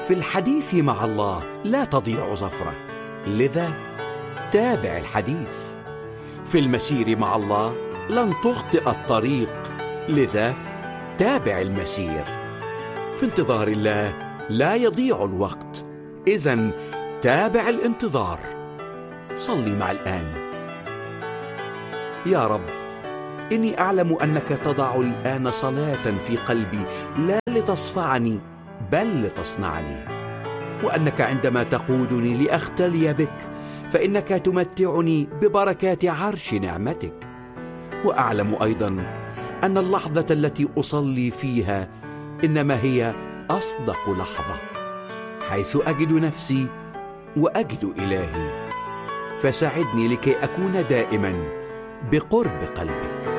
في الحديث مع الله لا تضيع ظفرة، لذا تابع الحديث. في المسير مع الله لن تخطئ الطريق، لذا تابع المسير. في انتظار الله لا يضيع الوقت، إذن تابع الانتظار. صلي مع الآن. يا رب، إني أعلم أنك تضع الآن صلاة في قلبي، لا لتصفعني بل لتصنعني، وأنك عندما تقودني لأختلي بك فإنك تمتعني ببركات عرش نعمتك. وأعلم أيضا أن اللحظة التي أصلي فيها إنما هي أصدق لحظة، حيث أجد نفسي وأجد إلهي. فساعدني لكي أكون دائما بقرب قلبك.